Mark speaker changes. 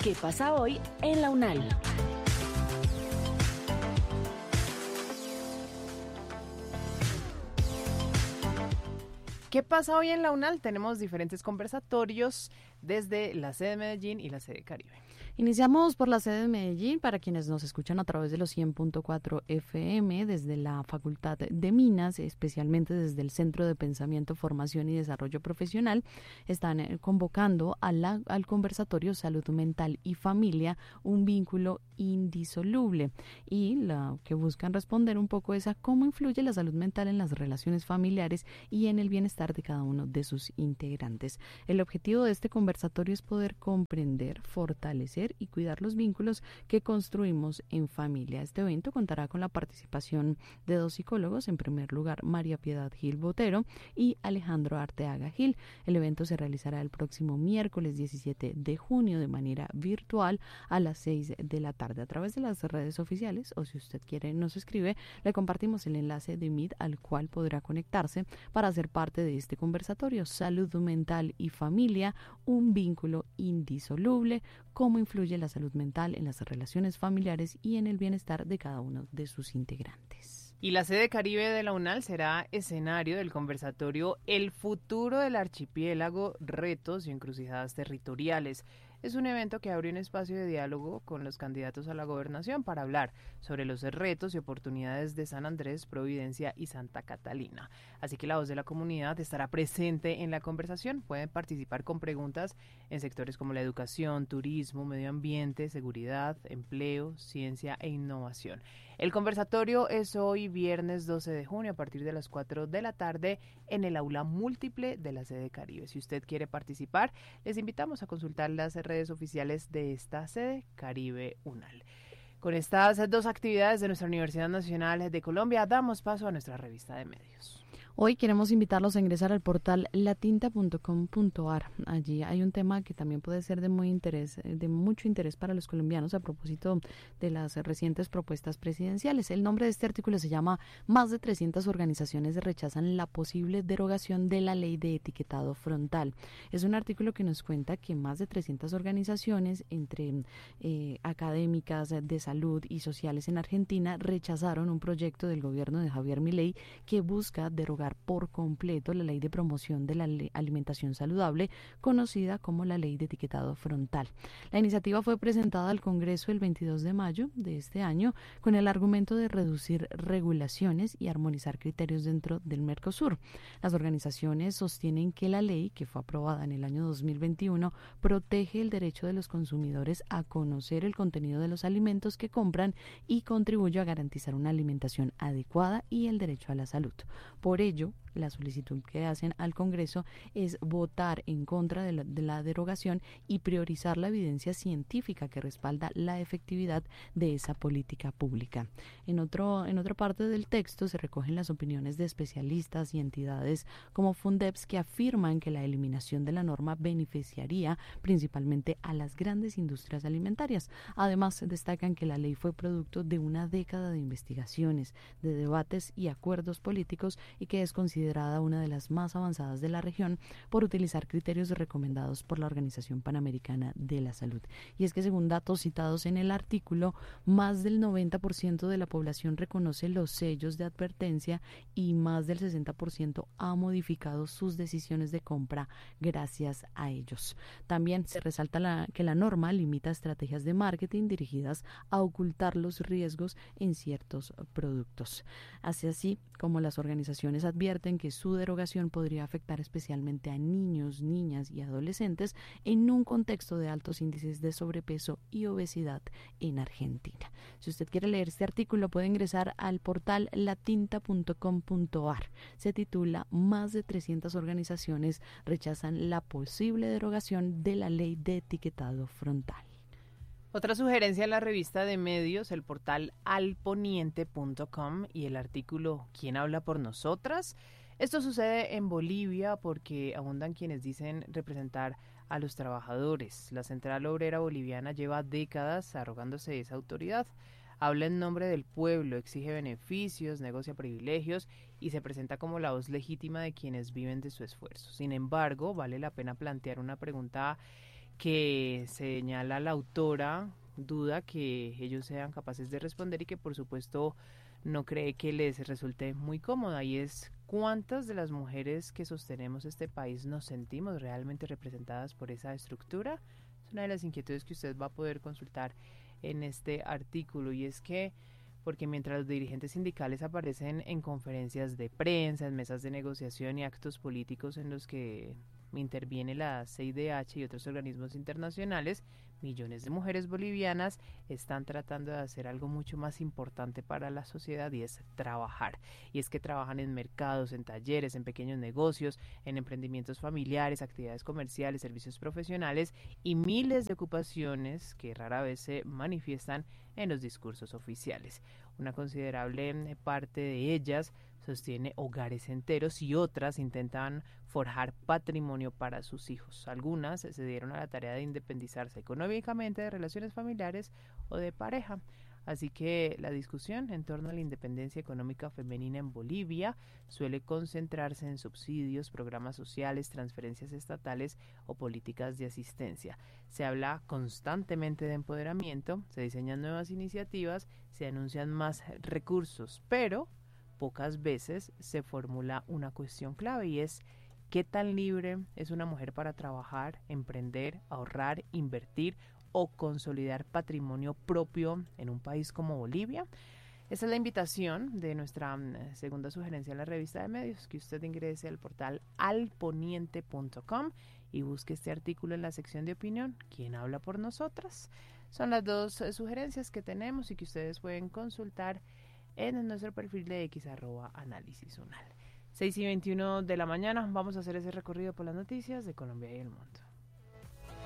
Speaker 1: ¿Qué pasa hoy en la UNAL?
Speaker 2: ¿Qué pasa hoy en la UNAL? Tenemos diferentes conversatorios desde la sede de Medellín y la sede Caribe.
Speaker 3: Iniciamos por la sede de Medellín, para quienes nos escuchan a través de los 100.4 FM, desde la Facultad de Minas, especialmente desde el Centro de Pensamiento, Formación y Desarrollo Profesional, están convocando al conversatorio Salud Mental y Familia, un vínculo indisoluble, y lo que buscan responder un poco es a cómo influye la salud mental en las relaciones familiares y en el bienestar de cada uno de sus integrantes. El objetivo de este conversatorio es poder comprender, fortalecer y cuidar los vínculos que construimos en familia. Este evento contará con la participación de dos psicólogos, en primer lugar María Piedad Gil Botero y Alejandro Arteaga Gil. El evento se realizará el próximo miércoles 17 de junio de manera virtual a las 6 de la tarde a través de las redes oficiales, o si usted quiere nos escribe, le compartimos el enlace de Meet al cual podrá conectarse para ser parte de este conversatorio Salud Mental y Familia, un vínculo indisoluble, cómo influye la salud mental en las relaciones familiares y en el bienestar de cada uno de sus integrantes.
Speaker 2: Y la sede Caribe de la UNAL será escenario del conversatorio El futuro del archipiélago, retos y encrucijadas territoriales. Es un evento que abre un espacio de diálogo con los candidatos a la gobernación para hablar sobre los retos y oportunidades de San Andrés, Providencia y Santa Catalina. Así que la voz de la comunidad estará presente en la conversación. Pueden participar con preguntas en sectores como la educación, turismo, medio ambiente, seguridad, empleo, ciencia e innovación. El conversatorio es hoy viernes 12 de junio a partir de las 4 de la tarde en el aula múltiple de la sede Caribe. Si usted quiere participar, les invitamos a consultar las redes oficiales de esta sede Caribe UNAL. Con estas dos actividades de nuestra Universidad Nacional de Colombia, damos paso a nuestra revista de medios.
Speaker 3: Hoy queremos invitarlos a ingresar al portal latinta.com.ar. Allí hay un tema que también puede ser de mucho interés para los colombianos a propósito de las recientes propuestas presidenciales. El nombre de este artículo se llama Más de 300 organizaciones rechazan la posible derogación de la ley de etiquetado frontal. Es un artículo que nos cuenta que más de 300 organizaciones, entre académicas, de salud y sociales en Argentina, rechazaron un proyecto del gobierno de Javier Milei que busca derogar por completo la ley de promoción de la alimentación saludable, conocida como la ley de etiquetado frontal. La iniciativa fue presentada al Congreso el 22 de mayo de este año con el argumento de reducir regulaciones y armonizar criterios dentro del Mercosur. Las organizaciones sostienen que la ley, que fue aprobada en el año 2021, protege el derecho de los consumidores a conocer el contenido de los alimentos que compran y contribuye a garantizar una alimentación adecuada y el derecho a la salud. Por ello, la solicitud que hacen al Congreso es votar en contra de la derogación y priorizar la evidencia científica que respalda la efectividad de esa política pública. En otra parte del texto se recogen las opiniones de especialistas y entidades como Fundeps que afirman que la eliminación de la norma beneficiaría principalmente a las grandes industrias alimentarias. Además, destacan que la ley fue producto de una década de investigaciones, de debates y acuerdos políticos y que es considerada una de las más avanzadas de la región por utilizar criterios recomendados por la Organización Panamericana de la Salud. Y es que según datos citados en el artículo, más del 90% de la población reconoce los sellos de advertencia y más del 60% ha modificado sus decisiones de compra gracias a ellos. También se resalta que la norma limita estrategias de marketing dirigidas a ocultar los riesgos en ciertos productos. Así como las organizaciones advierten que su derogación podría afectar especialmente a niños, niñas y adolescentes en un contexto de altos índices de sobrepeso y obesidad en Argentina. Si usted quiere leer este artículo, puede ingresar al portal latinta.com.ar. Se titula Más de 300 organizaciones rechazan la posible derogación de la ley de etiquetado frontal.
Speaker 2: Otra sugerencia en la revista de medios, el portal alponiente.com y el artículo ¿Quién habla por nosotras? Esto sucede en Bolivia porque abundan quienes dicen representar a los trabajadores. La Central Obrera Boliviana lleva décadas arrogándose esa autoridad. Habla en nombre del pueblo, exige beneficios, negocia privilegios y se presenta como la voz legítima de quienes viven de su esfuerzo. Sin embargo, vale la pena plantear una pregunta que señala la autora, duda que ellos sean capaces de responder y que por supuesto no cree que les resulte muy cómoda, y es: ¿cuántas de las mujeres que sostenemos este país nos sentimos realmente representadas por esa estructura? Es una de las inquietudes que usted va a poder consultar en este artículo, y es que porque mientras los dirigentes sindicales aparecen en conferencias de prensa, en mesas de negociación y actos políticos en los que interviene la CIDH y otros organismos internacionales, millones de mujeres bolivianas están tratando de hacer algo mucho más importante para la sociedad, y es trabajar. Y es que trabajan en mercados, en talleres, en pequeños negocios, en emprendimientos familiares, actividades comerciales, servicios profesionales y miles de ocupaciones que rara vez se manifiestan en los discursos oficiales. Una considerable parte de ellas sostiene hogares enteros y otras intentan forjar patrimonio para sus hijos. Algunas se dieron a la tarea de independizarse económicamente de relaciones familiares o de pareja. Así que la discusión en torno a la independencia económica femenina en Bolivia suele concentrarse en subsidios, programas sociales, transferencias estatales o políticas de asistencia. Se habla constantemente de empoderamiento, se diseñan nuevas iniciativas, se anuncian más recursos, pero pocas veces se formula una cuestión clave, y es: ¿qué tan libre es una mujer para trabajar, emprender, ahorrar, invertir o consolidar patrimonio propio en un país como Bolivia? Esa es la invitación de nuestra segunda sugerencia en la revista de medios, que usted ingrese al portal alponiente.com y busque este artículo en la sección de opinión, ¿quién habla por nosotras? Son las dos sugerencias que tenemos y que ustedes pueden consultar en nuestro perfil de X @análisis unal. 6:21 de la mañana, vamos a hacer ese recorrido por las noticias de Colombia y el mundo.